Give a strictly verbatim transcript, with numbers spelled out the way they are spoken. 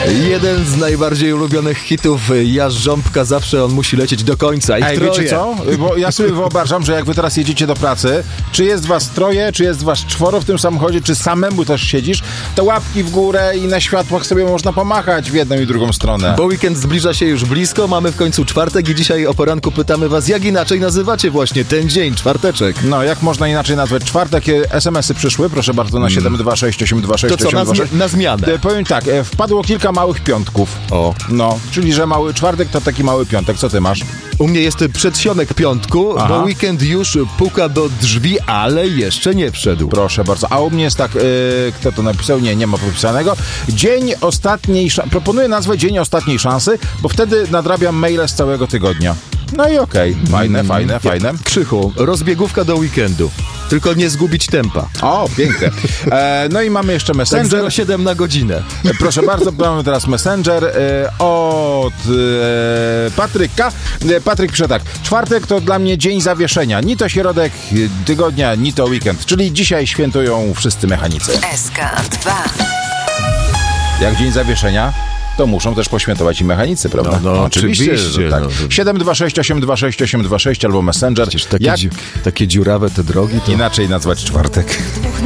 Jeden z najbardziej ulubionych hitów Jarząbka, zawsze on musi lecieć do końca. I Ej, troje. wiecie co? Bo ja sobie wyobrażam, że jak wy teraz jedziecie do pracy, czy jest was troje, czy jest was czworo w tym samochodzie, czy samemu też siedzisz, to łapki w górę i na światłach sobie można pomachać w jedną i drugą stronę. Bo weekend zbliża się już blisko, mamy w końcu czwartek i dzisiaj o poranku pytamy was, jak inaczej nazywacie właśnie ten dzień, czwarteczek. No, jak można inaczej nazwać czwartek? es em esy przyszły, proszę bardzo, na siedem dwa sześć osiem dwa sześć To co, osiem na, dwa zmi- sześć. na zmianę. E, Powiem tak, e, wpadło kilka małych piątków. O. No, czyli że mały czwartek to taki mały piątek. Co ty masz? U mnie jest przedsionek piątku, Aha. bo weekend już puka do drzwi, ale jeszcze nie wszedł. Proszę bardzo. A u mnie jest tak, e, kto to napisał? Nie, nie ma popisanego. Dzień ostatniej szansy. Proponuję nazwę Dzień ostatniej szansy, bo wtedy nadrabiam maile z całego tygodnia. No i okej. Okay. Fajne, mm. fajne, fajne. Krzychu, rozbiegówka do weekendu. Tylko nie zgubić tempa. O, piękne. E, no i mamy jeszcze Tak Messenger. zero przecinek siedem na godzinę. Proszę bardzo, mamy teraz Messenger e, od e, Patryka. E, Patryk pisze tak. Czwartek to dla mnie dzień zawieszenia. Ni to środek tygodnia, ni to weekend. Czyli dzisiaj świętują wszyscy mechanicy. S K dwa. Jak dzień zawieszenia, to muszą też poświętować i mechanicy, prawda? No, no oczywiście, że tak. no. siedem dwa sześć osiem dwa sześć osiem dwa sześć albo Messenger. Przecież takie, Jak dzi- takie dziurawe te drogi to... inaczej nazwać czwartek?